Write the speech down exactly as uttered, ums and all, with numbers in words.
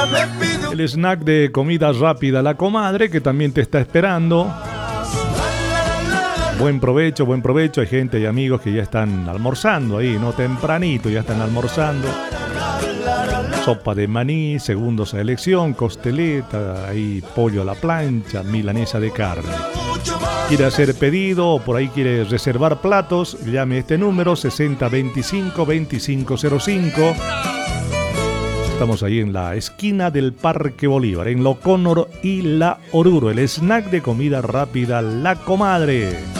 El snack de comida rápida La Comadre, que también te está esperando. Buen provecho, buen provecho. Hay gente y amigos que ya están almorzando ahí, ¿no? Tempranito ya están almorzando. Sopa de maní, segunda elección, costeleta, ahí pollo a la plancha, milanesa de carne. Quiere hacer pedido o por ahí quiere reservar platos, llame a este número sesenta veinticinco veinticinco cero cinco. Estamos ahí en la esquina del Parque Bolívar, en Lo Cónor y La Oruro. El snack de comida rápida La Comadre.